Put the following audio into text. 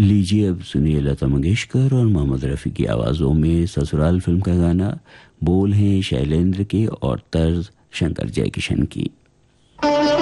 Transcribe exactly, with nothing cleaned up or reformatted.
लीजिए अब सुनिए लता मंगेशकर और मोहम्मद रफ़ी की आवाज़ों में ससुराल फिल्म का गाना। बोल हैं शैलेंद्र के और तर्ज शंकर जयकिशन की।